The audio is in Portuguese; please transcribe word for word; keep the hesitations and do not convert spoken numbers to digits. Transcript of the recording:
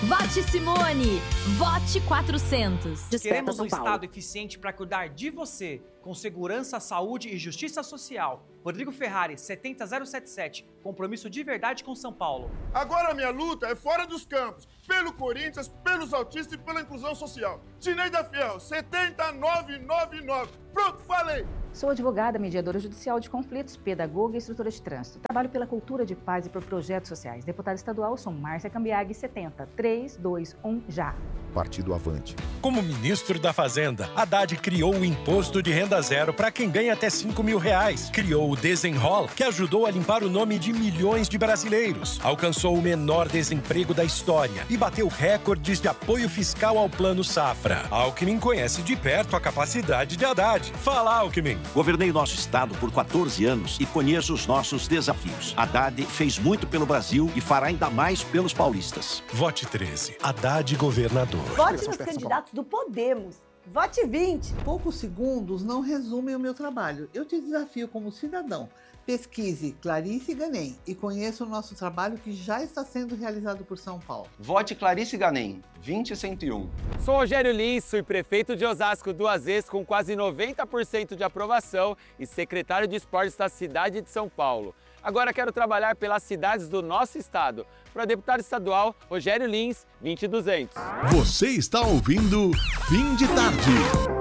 Vote Simone! Vote quatrocentos. Queremos um Estado eficiente para cuidar de você, com segurança, saúde e justiça social. Rodrigo Ferrari, setenta zero setenta e sete. Compromisso de verdade com São Paulo. Agora a minha luta é fora dos campos, pelo Corinthians, pelos autistas e pela inclusão social. Tineida Fiel, setenta nove noventa e nove. Pronto, falei! Sou advogada, mediadora judicial de conflitos, pedagoga e instrutora de trânsito. Trabalho pela cultura de paz e por projetos sociais. Deputada estadual, sou Márcia Cambiag, setenta três dois um já. Partido Avante. Como ministro da Fazenda, Haddad criou o imposto de renda zero para quem ganha até cinco mil reais. Criou o Desenrola, que ajudou a limpar o nome de milhões de brasileiros. Alcançou o menor desemprego da história e bateu recordes de apoio fiscal ao Plano Safra. Alckmin conhece de perto a capacidade de Haddad. Fala, Alckmin. Governei nosso estado por quatorze anos e conheço os nossos desafios. Haddad fez muito pelo Brasil e fará ainda mais pelos paulistas. Vote treze. Haddad governador. Vote nos candidatos do Podemos. Vote vinte. Poucos segundos não resumem o meu trabalho. Eu te desafio como cidadão. Pesquise Clarice Ganem e conheça o nosso trabalho que já está sendo realizado por São Paulo. Vote Clarice Ganem, vinte cento e um. Sou Rogério Lins, fui prefeito de Osasco duas vezes com quase noventa por cento de aprovação e secretário de esportes da cidade de São Paulo. Agora quero trabalhar pelas cidades do nosso estado. Para deputado estadual, Rogério Lins, vinte mil e duzentos. Você está ouvindo Fim de Tarde.